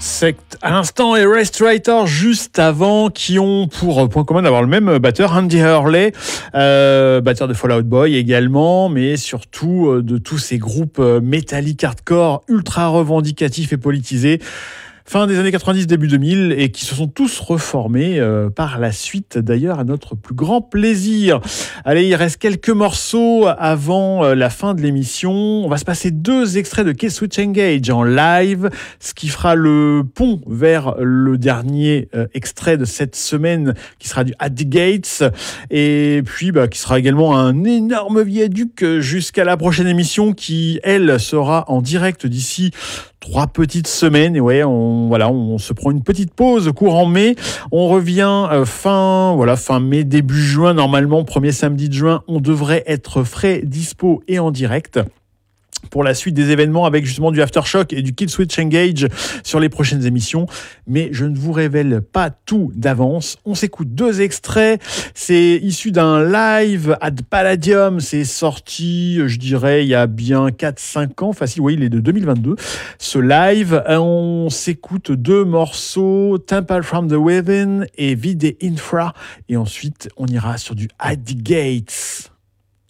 Sect à l'instant et Restrator juste avant, qui ont pour point commun d'avoir le même batteur, Andy Hurley, batteur de Fall Out Boy également, mais surtout de tous ces groupes métalliques hardcore ultra revendicatifs et politisés fin des années 90, début 2000, et qui se sont tous reformés par la suite, d'ailleurs, à notre plus grand plaisir. Allez, il reste quelques morceaux avant la fin de l'émission. On va se passer 2 extraits de Killswitch Engage en live, ce qui fera le pont vers le dernier extrait de cette semaine, qui sera du At the Gates, et puis qui sera également un énorme viaduc jusqu'à la prochaine émission, qui, elle, sera en direct d'ici 3 petites semaines. Et ouais, on se prend une petite pause courant mai. On revient fin mai, début juin. Normalement, premier samedi de juin, on devrait être frais, dispo et en direct pour la suite des événements, avec justement du Aftershock et du Killswitch Engage sur les prochaines émissions. Mais je ne vous révèle pas tout d'avance. On s'écoute 2 extraits. C'est issu d'un live at Palladium. C'est sorti, je dirais, il y a bien 4-5 ans. Facile, oui, il est de 2022. Ce live, on s'écoute 2 morceaux, Temple from the Within et Vide Infra. Et ensuite, on ira sur du At the Gates.